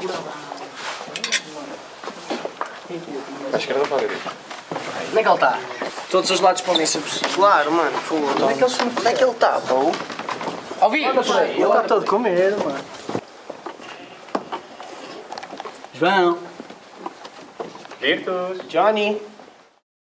À esquerda ou para a direita? Onde é que ele está? Todos os lados podem ser possíveis. Claro, mano. Onde é que ele está, pô? Ouvi! Ele está todo com medo, mano. João. Virtus. Johnny.